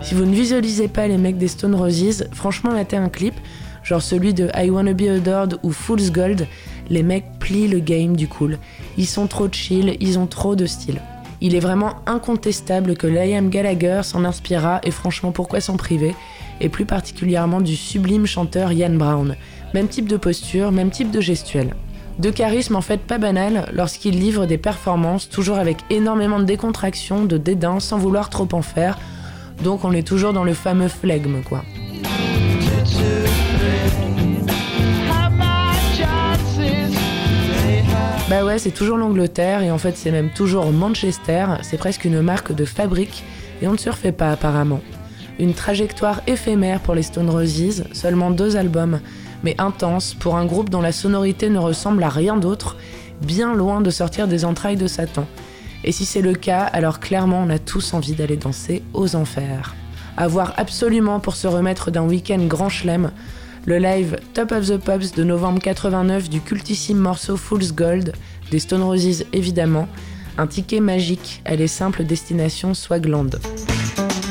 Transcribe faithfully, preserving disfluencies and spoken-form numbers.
Si vous ne visualisez pas les mecs des Stone Roses, franchement matez un clip, genre celui de I Wanna Be Adored ou Fool's Gold, les mecs plient le game du cool. Ils sont trop chill, ils ont trop de style. Il est vraiment incontestable que Liam Gallagher s'en inspira, et franchement pourquoi s'en priver, et plus particulièrement du sublime chanteur Ian Brown. Même type de posture, même type de gestuelle. De charisme en fait pas banal lorsqu'il livre des performances toujours avec énormément de décontraction, de dédain, sans vouloir trop en faire. Donc on est toujours dans le fameux flegme quoi. Bah ouais, c'est toujours l'Angleterre et en fait c'est même toujours Manchester, c'est presque une marque de fabrique et on ne se refait pas apparemment. Une trajectoire éphémère pour les Stone Roses, seulement deux albums, mais intense pour un groupe dont la sonorité ne ressemble à rien d'autre, bien loin de sortir des entrailles de Satan. Et si c'est le cas, alors clairement on a tous envie d'aller danser aux enfers. À voir absolument pour se remettre d'un week-end grand chelem, le live Top of the Pops de novembre quatre-vingt-neuf du cultissime morceau Fool's Gold, des Stone Roses évidemment, un ticket magique à les simples destinations Swagland.